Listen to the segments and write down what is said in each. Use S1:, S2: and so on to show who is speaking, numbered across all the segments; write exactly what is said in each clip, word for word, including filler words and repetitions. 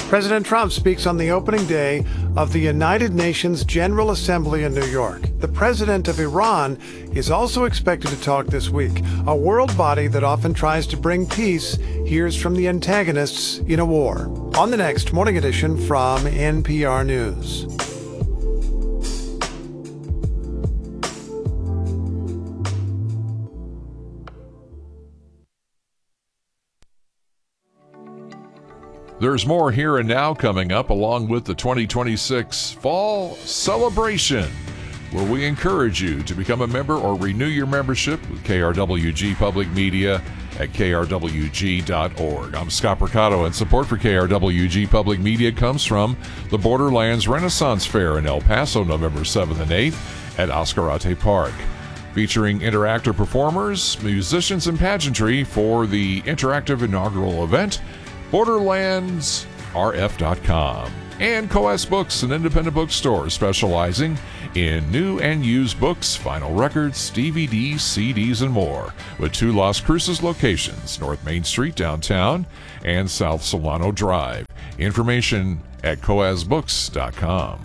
S1: President Trump speaks on the opening day of the United Nations General Assembly in New York. The president of Iran is also expected to talk this week. A world body that often tries to bring peace hears from the antagonists in a war. On the next Morning Edition from N P R News.
S2: There's more Here and Now coming up, along with the twenty twenty-six Fall Celebration, where we encourage you to become a member or renew your membership with K R W G Public Media at K R W G dot org. I'm Scott Percato, and support for K R W G Public Media comes from the Borderlands Renaissance Fair in El Paso, November seventh and eighth at Oscarate Park, featuring interactive performers, musicians, and pageantry for the interactive inaugural event. Borderlands R F dot com. And Coas Books, an independent bookstore specializing in new and used books, vinyl records, D V Ds, C Ds, and more, with two Las Cruces locations, North Main Street downtown and South Solano Drive. Information at coas books dot com.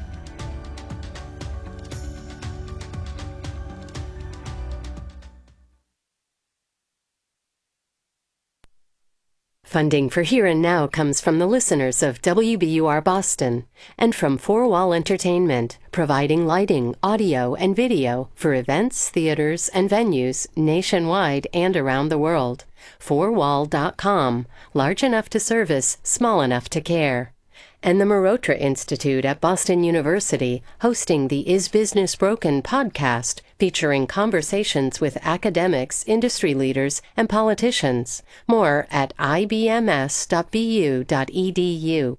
S3: Funding for Here and Now comes from the listeners of W B U R Boston and from Four Wall Entertainment, providing lighting, audio, and video for events, theaters, and venues nationwide and around the world. four wall dot com, large enough to service, small enough to care. And the Marotra Institute at Boston University, hosting the Is Business Broken podcast, featuring conversations with academics, industry leaders, and politicians. More at I B M S dot B U dot E D U.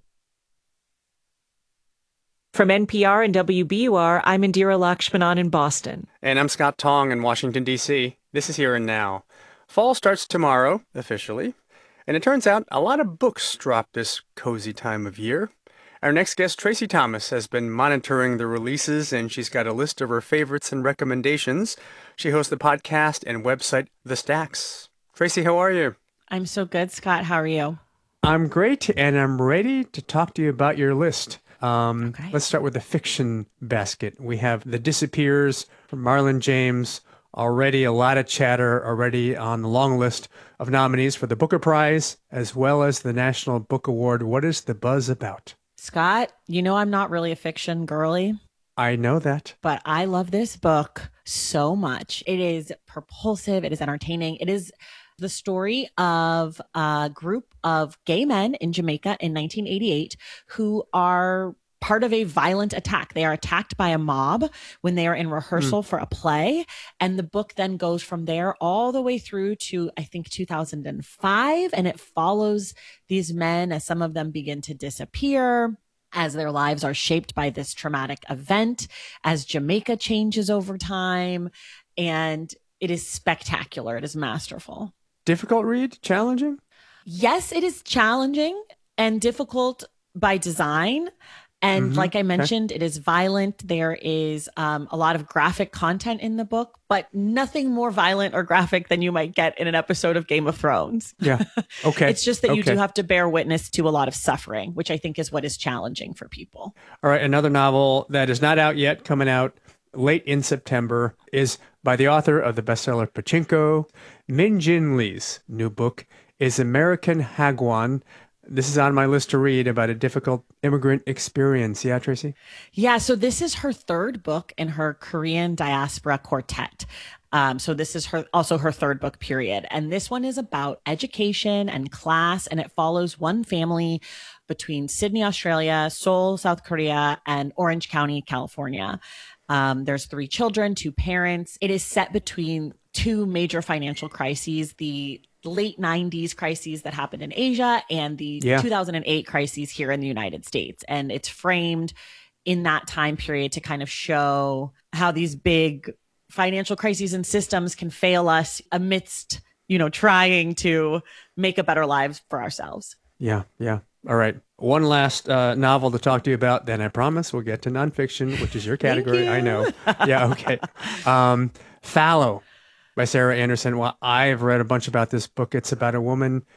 S4: From N P R and W B U R, I'm Indira Lakshmanan in Boston.
S5: And I'm Scott Tong in Washington, D C. This is Here and Now. Fall starts tomorrow, officially. And it turns out a lot of books drop this cozy time of year. Our next guest, Tracy Thomas, has been monitoring the releases, and she's got a list of her favorites and recommendations. She hosts the podcast and website The Stacks. Tracy, how are you?
S4: I'm so good, Scott. How are you?
S5: I'm great, and I'm ready to talk to you about your list. Um,
S4: okay.
S5: Let's start with the fiction basket. We have The Disappears from Marlon James. Already a lot of chatter already on the long list of nominees for the Booker Prize, as well as the National Book Award. What is the buzz about?
S4: Scott, you know I'm not really a fiction girly.
S5: I know that.
S4: But I love this book so much. It is propulsive. It is entertaining. It is the story of a group of gay men in Jamaica in nineteen eighty-eight who are part of a violent attack. They are attacked by a mob when they are in rehearsal mm. for a play. And the book then goes from there all the way through to, I think, two thousand five. And it follows these men as some of them begin to disappear, as their lives are shaped by this traumatic event, as Jamaica changes over time. And it is spectacular. It is masterful.
S5: Difficult read? Challenging?
S4: Yes, it is challenging and difficult by design. And mm-hmm. like I mentioned, okay. It is violent. There is um, a lot of graphic content in the book, but nothing more violent or graphic than you might get in an episode of Game of Thrones.
S5: Yeah. Okay.
S4: It's just that
S5: okay.
S4: you do have to bear witness to a lot of suffering, which I think is what is challenging for people.
S5: All right. Another novel that is not out yet, coming out late in September, is by the author of the bestseller Pachinko. Min Jin Lee's new book is American Hagwon. This is on my list to read about a difficult immigrant experience. Yeah, Tracy?
S4: Yeah, so this is her third book in her Korean diaspora quartet. Um, so this is her also her third book, period. And this one is about education and class, and it follows one family between Sydney, Australia, Seoul, South Korea, and Orange County, California. Um, there's three children, two parents. It is set between two major financial crises, the late nineties crises that happened in Asia and the yeah. two thousand eight crises here in the United States. And it's framed in that time period to kind of show how these big financial crises and systems can fail us amidst, you know, trying to make a better lives for ourselves.
S5: Yeah, yeah. All right. One last uh, novel to talk to you about, then I promise we'll get to nonfiction, which is your category.
S4: You.
S5: I know. Yeah, okay. Um, Fallow by Sarah Anderson. Well, I've read a bunch about this book. It's about a woman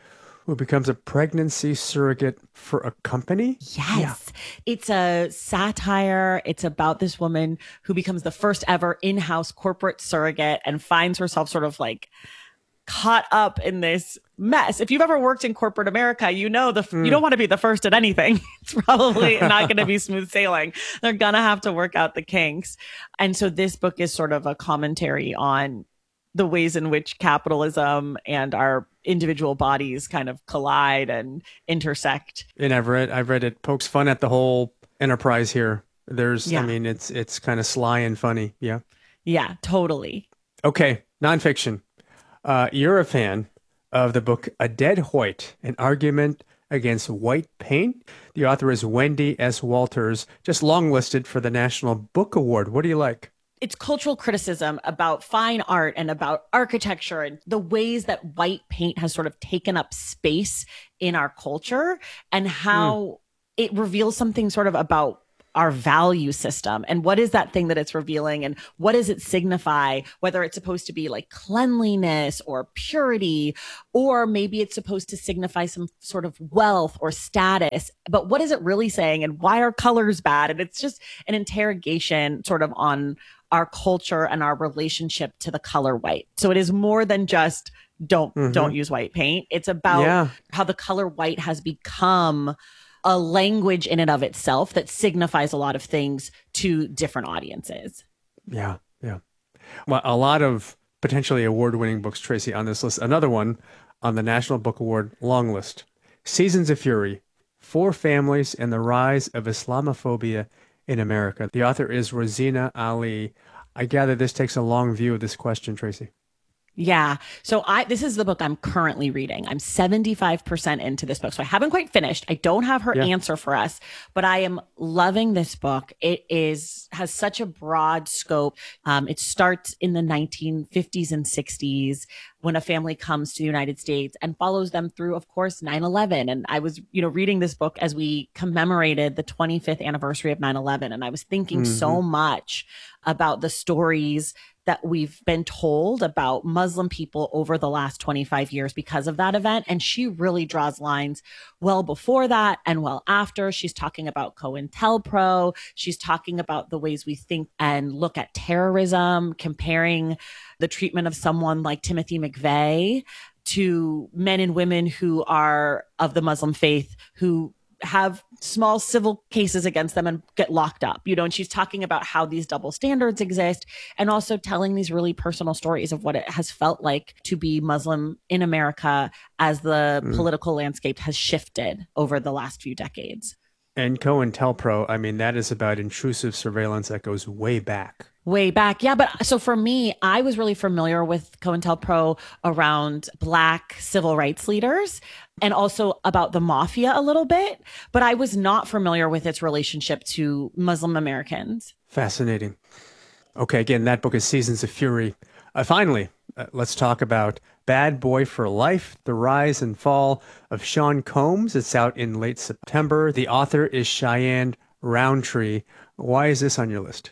S6: who becomes a pregnancy surrogate for a company.
S4: Yes. It's a satire. It's about this woman who becomes the first ever in-house corporate surrogate and finds herself sort of like caught up in this mess. If you've ever worked in corporate America, you know the mm. you don't want to be the first at anything. It's probably not going to be smooth sailing. They're going to have to work out the kinks. And so this book is sort of a commentary on the ways in which capitalism and our individual bodies kind of collide and intersect.
S6: And I've read I've read it pokes fun at the whole enterprise here. There's yeah. I mean it's it's kind of sly and funny. Yeah.
S4: Yeah, totally.
S6: Okay, nonfiction. Uh, you're a fan of the book A Dead White, an argument against white paint. The author is Wendy S. Walters, just longlisted for the National Book Award. What do you like?
S4: It's cultural criticism about fine art and about architecture and the ways that white paint has sort of taken up space in our culture and how mm. it reveals something sort of about our value system and what is that thing that it's revealing and what does it signify, whether it's supposed to be like cleanliness or purity, or maybe it's supposed to signify some sort of wealth or status, but what is it really saying and why are colors bad? And it's just an interrogation sort of on our culture and our relationship to the color white. So it is more than just don't, mm-hmm. don't use white paint. It's about yeah. how the color white has become a language in and of itself that signifies a lot of things to different audiences.
S6: Yeah, yeah. Well, a lot of potentially award-winning books, Tracy, on this list. Another one on the National Book Award long list. Seasons of Fury, Four Families and the Rise of Islamophobia in America. The author is Rosina Ali. I gather this takes a long view of this question, Tracy.
S4: Yeah. So I this is the book I'm currently reading. I'm seventy-five percent into this book. So I haven't quite finished. I don't have her yeah. answer for us, but I am loving this book. It is has such a broad scope. Um, it starts in the nineteen fifties and sixties when a family comes to the United States and follows them through, of course, nine eleven. And I was, you know, reading this book as we commemorated the twenty-fifth anniversary of nine eleven. And I was thinking mm-hmm. so much about the stories that we've been told about Muslim people over the last twenty-five years because of that event. And she really draws lines well before that and well after. She's talking about COINTELPRO. She's talking about the ways we think and look at terrorism, comparing the treatment of someone like Timothy McVeigh to men and women who are of the Muslim faith who have small civil cases against them and get locked up, you know, and she's talking about how these double standards exist and also telling these really personal stories of what it has felt like to be Muslim in America as the mm. political landscape has shifted over the last few decades.
S6: And COINTELPRO, I mean, that is about intrusive surveillance that goes way back.
S4: Way back. Yeah. But so for me, I was really familiar with COINTELPRO around Black civil rights leaders and also about the mafia a little bit, but I was not familiar with its relationship to Muslim Americans.
S6: Fascinating. Okay. Again, that book is Seasons of Fury. Uh, finally, uh, let's talk about Bad Boy for Life, The Rise and Fall of Sean Combs. It's out in late September. The author is Cheyenne Roundtree. Why is this on your list?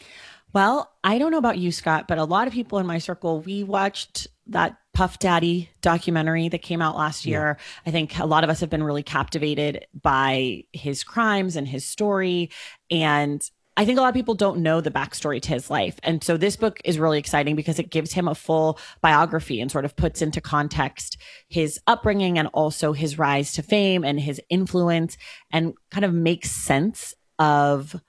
S4: Well, I don't know about you, Scott, but a lot of people in my circle, we watched that Puff Daddy documentary that came out last year. Yeah. I think a lot of us have been really captivated by his crimes and his story. And I think a lot of people don't know the backstory to his life. And so this book is really exciting because it gives him a full biography and sort of puts into context his upbringing and also his rise to fame and his influence and kind of makes sense of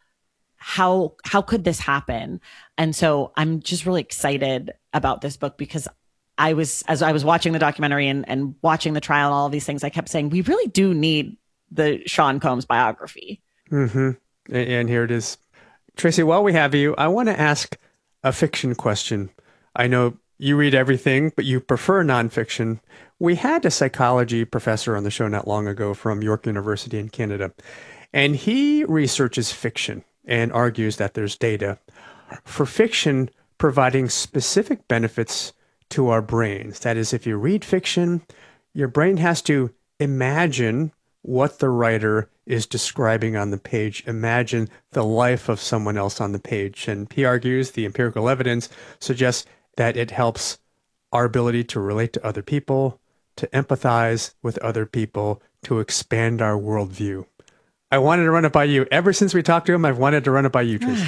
S4: how how could this happen? And so I'm just really excited about this book because I was, as I was watching the documentary and, and watching the trial and all of these things, I kept saying, we really do need the Sean Combs biography.
S6: Mm-hmm. And here it is. Tracy, while we have you, I want to ask a fiction question. I know you read everything, but you prefer nonfiction. We had a psychology professor on the show not long ago from York University in Canada, and he researches fiction and argues that there's data for fiction providing specific benefits to our brains. That is, if you read fiction, your brain has to imagine what the writer is describing on the page, imagine the life of someone else on the page. And he argues the empirical evidence suggests that it helps our ability to relate to other people, to empathize with other people, to expand our worldview. I wanted to run it by you. Ever since we talked to him, I've wanted to run it by you, Tracy.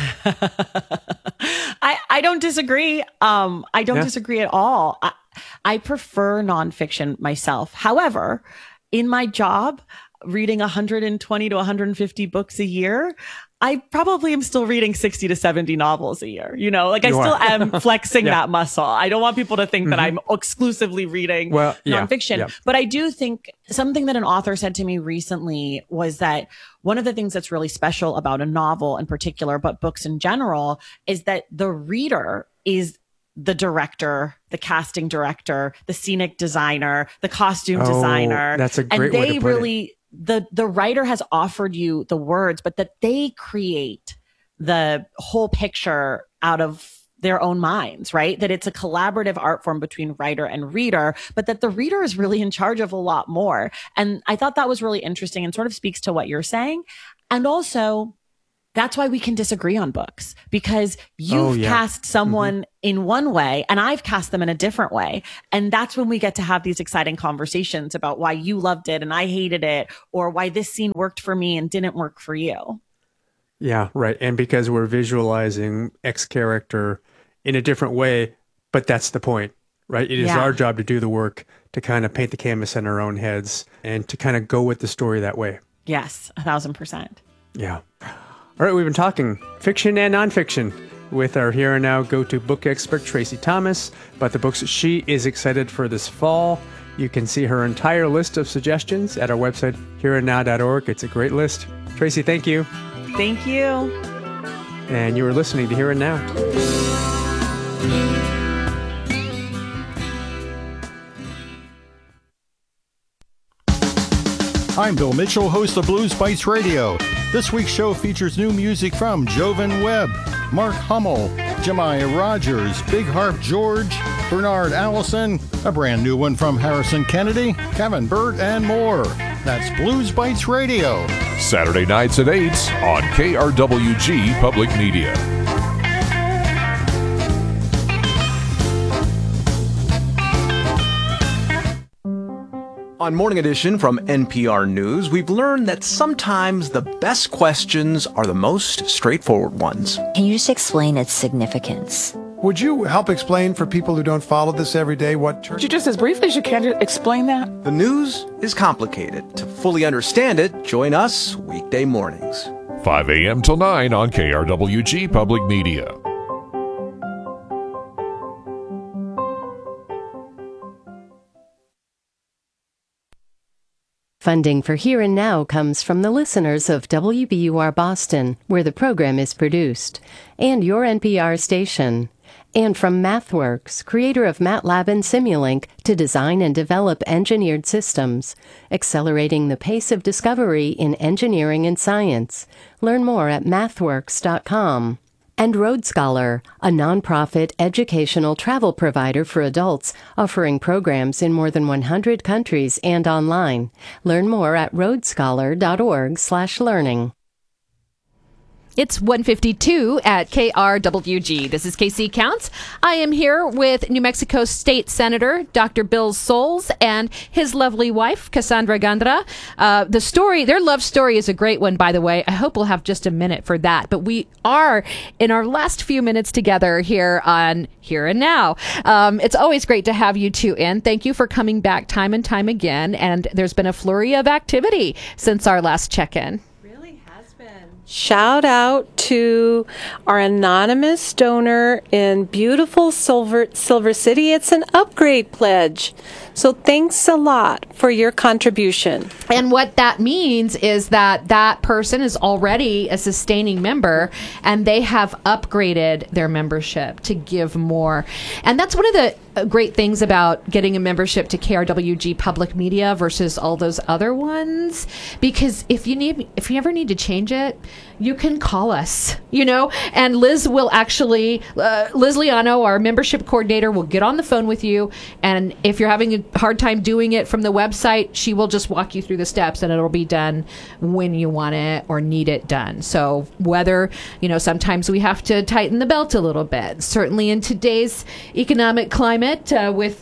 S4: I, I don't disagree. Um, I don't
S6: Yeah.
S4: disagree at all. I, I prefer nonfiction myself. However, in my job, reading one hundred twenty to one hundred fifty books a year, I probably am still reading sixty to seventy novels a year. You know, like I
S6: You
S4: still
S6: are.
S4: am flexing
S6: Yeah.
S4: that muscle. I don't want people to think that I'm exclusively reading
S6: Well, yeah,
S4: nonfiction.
S6: yeah.
S4: But I do think something that an author said to me recently was that one of the things that's really special about a novel in particular, but books in general, is that the reader is the director, the casting director, the scenic designer, the costume
S6: Oh,
S4: designer.
S6: that's a great
S4: and
S6: way
S4: they
S6: to put it.
S4: really the the writer has offered you the words, but that they create the whole picture out of their own minds, right? That it's a collaborative art form between writer and reader, but that the reader is really in charge of a lot more. And I thought that was really interesting and sort of speaks to what you're saying. And also, that's why we can disagree on books, because you've
S6: Oh, yeah.
S4: cast someone in one way and I've cast them in a different way. And that's when we get to have these exciting conversations about why you loved it and I hated it, or why this scene worked for me and didn't work for you.
S6: Yeah, right. And because we're visualizing X character in a different way, but that's the point, right? It is
S4: Yeah.
S6: our job to do the work, to kind of paint the canvas in our own heads and to kind of go with the story that way.
S4: Yes, a thousand percent.
S6: Yeah. All right, we've been talking fiction and nonfiction with our Here and Now go-to book expert, Tracy Thomas, about the books she is excited for this fall. You can see her entire list of suggestions at our website, here and now dot org. It's a great list. Tracy, thank you.
S4: Thank you.
S6: And you were listening to Here and Now.
S7: I'm Bill Mitchell, host of Blues Bites Radio. This week's show features new music from Jovan Webb, Mark Hummel, Jemiah Rogers, Big Harp George, Bernard Allison, a brand new one from Harrison Kennedy, Kevin Burt, and more. That's Blues Bites Radio.
S2: Saturday nights at eight on K R W G Public Media.
S8: On Morning Edition from N P R News, we've learned that sometimes the best questions are the most straightforward ones.
S9: Can you just explain its significance?
S1: Would you help explain for people who don't follow this every day what church?
S10: You just as briefly as you can just explain that?
S8: The news is complicated. To fully understand it, join us weekday mornings.
S2: five a.m. till nine on K R W G Public Media.
S3: Funding for Here and Now comes from the listeners of W B U R Boston, where the program is produced, and your N P R station. And from MathWorks, creator of MATLAB and Simulink, to design and develop engineered systems, accelerating the pace of discovery in engineering and science. Learn more at mathworks dot com. And Road Scholar, a nonprofit educational travel provider for adults, offering programs in more than one hundred countries and online. Learn more at road scholar dot org slash learning.
S11: It's one fifty-two at K R W G. This is K C Counts. I am here with New Mexico State Senator Doctor Bill Soules and his lovely wife, Cassandra Gandra. Uh, the story, their love story is a great one, by the way. I hope we'll have just a minute for that. But we are in our last few minutes together here on Here and Now. Um, it's always great to have you two in. Thank you for coming back time and time again. And there's been a flurry of activity since our last check-in.
S12: Shout out to our anonymous donor in beautiful Silver Silver City. It's an upgrade pledge. So thanks a lot for your contribution.
S11: And what that means is that that person is already a sustaining member and they have upgraded their membership to give more. And that's one of the great things about getting a membership to K R W G Public Media versus all those other ones, because if you need if you ever need to change it, you can call us, you know, and Liz will actually uh, Liz Liano, our membership coordinator, will get on the phone with you, and if you're having a hard time doing it from the website, she will just walk you through the steps and it'll be done when you want it or need it done. So whether, you know, sometimes we have to tighten the belt a little bit, certainly in today's economic climate, Uh, with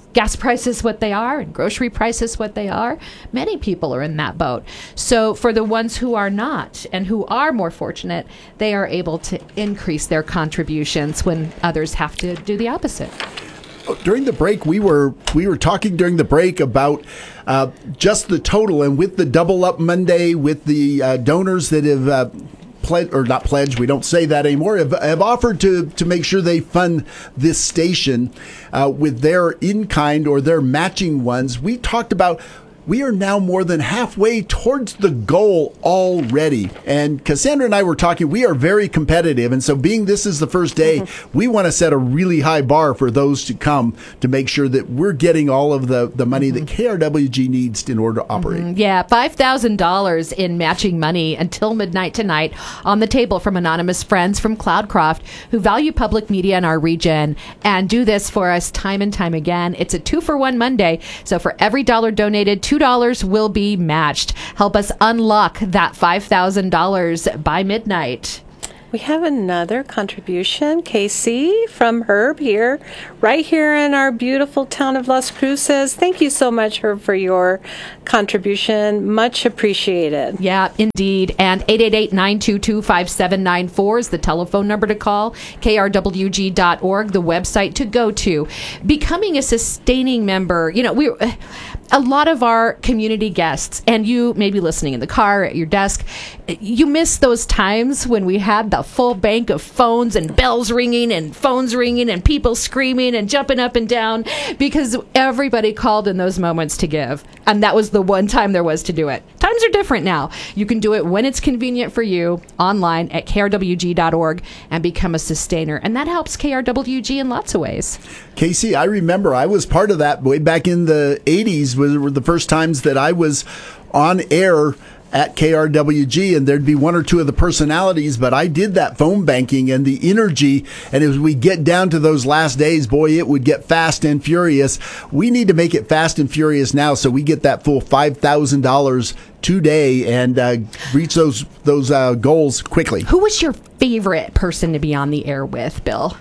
S11: gas prices what they are and grocery prices what they are, many people are in that boat. So for the ones who are not and who are more fortunate, they are able to increase their contributions when others have to do the opposite.
S13: During the break, we were we were talking during the break about uh, just the total, and with the Double Up Monday, with the uh, donors that have uh, pledged, or not pledged, we don't say that anymore, have, have offered to, to make sure they fund this station uh, with their in-kind or their matching ones. We talked about we are now more than halfway towards the goal already. And Cassandra and I were talking, we are very competitive. And so being this is the first day, mm-hmm. we want to set a really high bar for those to come to make sure that we're getting all of the, the money mm-hmm. that K R W G needs in order to operate.
S11: Mm-hmm. Yeah, five thousand dollars in matching money until midnight tonight on the table from anonymous friends from Cloudcroft who value public media in our region and do this for us time and time again. It's a two for one Monday. So for every dollar donated, two dollars will be matched. Help us unlock that five thousand dollars by midnight.
S12: We have another contribution, Casey, from Herb here, right here in our beautiful town of Las Cruces. Thank you so much, Herb, for your contribution. Much appreciated.
S11: Yeah, indeed. And eight eight eight, nine two two, five seven nine four is the telephone number to call. K R W G dot org, the website to go to. Becoming a sustaining member, you know, we a lot of our community guests, and you may be listening in the car, at your desk, you miss those times when we had the full bank of phones and bells ringing and phones ringing and people screaming and jumping up and down because everybody called in those moments to give. And that was the one time there was to do it. Times are different now. You can do it when it's convenient for you online at K R W G dot org and become a sustainer. And that helps K R W G in lots of ways.
S13: Casey, I remember I was part of that way back in the eighties. Were the first times that I was on air at K R W G, and there'd be one or two of the personalities, but I did that phone banking and the energy, and as we get down to those last days, boy, it would get fast and furious. We need to make it fast and furious now so we get that full five thousand dollars today and uh, reach those those uh, goals quickly.
S11: Who was your favorite person to be on the air with, Bill?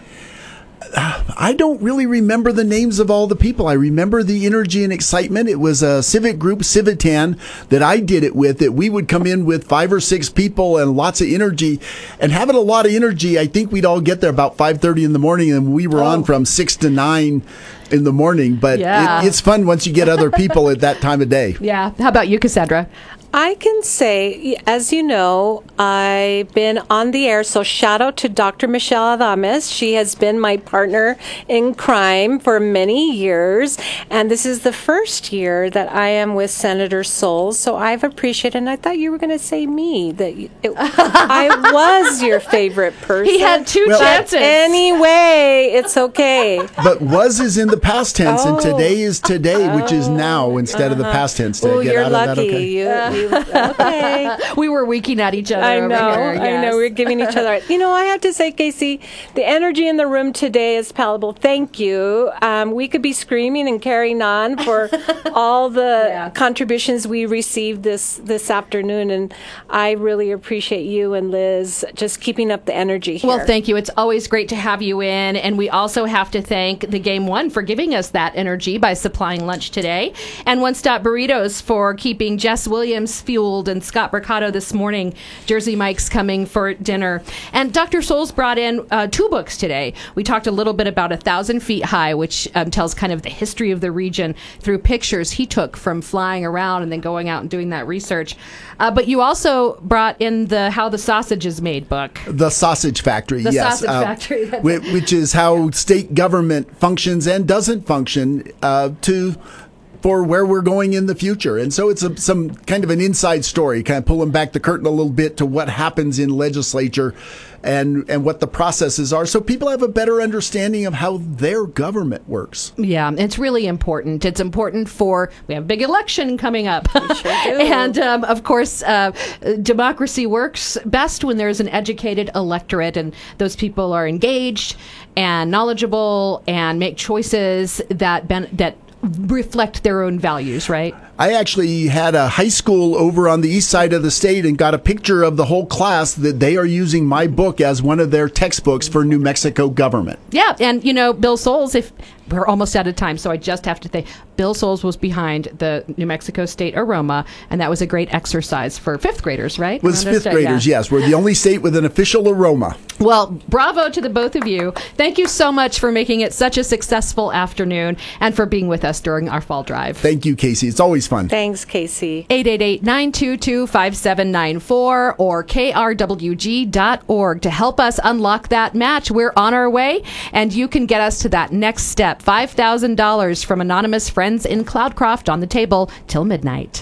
S13: I don't really remember the names of all the people. I remember the energy and excitement. It was a civic group, Civitan, that I did it with, that we would come in with five or six people and lots of energy. And having a lot of energy, I think we'd all get there about five thirty in the morning, and we were oh. on from six to nine in the morning. But
S11: yeah.
S13: it, it's fun once you get other people at that time of day.
S11: Yeah. How about you, Cassandra?
S12: I can say, as you know, I've been on the air, so shout out to Doctor Michelle Adames. She has been my partner in crime for many years, and this is the first year that I am with Senator Souls, so I've appreciated, and I thought you were going to say me, that it, I was your favorite person.
S11: He had two
S12: well,
S11: chances.
S12: Anyway, it's okay.
S13: But was is in the past tense,
S12: oh.
S13: and today is today, which is now instead uh-huh. of the past tense.
S12: Oh,
S13: get
S12: you're
S13: out
S12: lucky.
S13: Of that, okay?
S12: You, you Okay.
S11: We were winking at each other.
S12: I know.
S11: Over here.
S12: I
S11: Yes.
S12: know. We're giving each other. You know, I have to say, Casey, the energy in the room today is palpable. Thank you. Um, we could be screaming and carrying on for all the
S11: yeah.
S12: contributions we received this this afternoon, and I really appreciate you and Liz just keeping up the energy here.
S11: Well, thank you. It's always great to have you in, and we also have to thank the Game One for giving us that energy by supplying lunch today, and One Stop Burritos for keeping Jess Williams fueled, and Scott Mercado this morning. Jersey Mike's coming for dinner. And Doctor Souls brought in uh, two books today. We talked a little bit about A Thousand Feet High, which um, tells kind of the history of the region through pictures he took from flying around and then going out and doing that research. Uh, but you also brought in the How the Sausage is Made book.
S13: The Sausage Factory,
S11: the
S13: yes.
S11: Sausage
S13: uh,
S11: Factory.
S13: which, which is how state government functions and doesn't function uh, to... for where we're going in the future. And so it's a, some kind of an inside story, kind of pulling back the curtain a little bit to what happens in legislature and, and what the processes are, so people have a better understanding of how their government works.
S11: Yeah, it's really important. It's important for, we have a big election coming up.
S12: We sure do.
S11: And um, of course, uh, democracy works best when there's an educated electorate and those people are engaged and knowledgeable and make choices that ben- that reflect their own values, right?
S13: I actually had a high school over on the east side of the state and got a picture of the whole class that they are using my book as one of their textbooks for New Mexico government.
S11: Yeah, and you know, Bill Souls, if we're almost out of time, so I just have to say, Bill Souls was behind the New Mexico State Aroma, and that was a great exercise for fifth graders, right?
S13: Was fifth graders, yeah. Yes. We're the only state with an official aroma.
S11: Well, bravo to the both of you. Thank you so much for making it such a successful afternoon and for being with us during our fall drive.
S13: Thank you, Casey. It's always fun.
S12: Thanks, Casey.
S11: eight eight eight, nine two two, five seven nine four or K R W G dot org to help us unlock that match. We're on our way, and you can get us to that next step. five thousand dollars from anonymous friends in Cloudcroft on the table till midnight.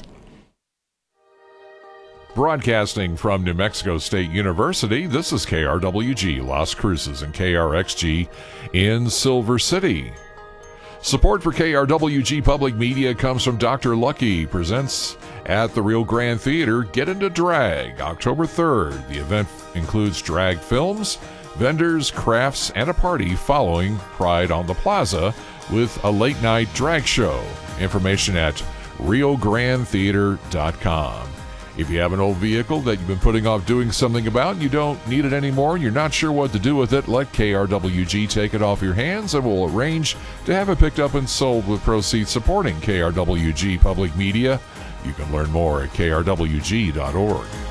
S2: Broadcasting from New Mexico State University, this is K R W G Las Cruces and K R X G in Silver City. Support for K R W G Public Media comes from Doctor Lucky, presents at the Rio Grande Theater, Get Into Drag, October third. The event includes drag films, vendors, crafts, and a party following Pride on the Plaza with a late-night drag show. Information at rio grande theater dot com. If you have an old vehicle that you've been putting off doing something about and you don't need it anymore and you're not sure what to do with it, let K R W G take it off your hands and we'll arrange to have it picked up and sold with proceeds supporting K R W G Public Media. You can learn more at K R W G dot org.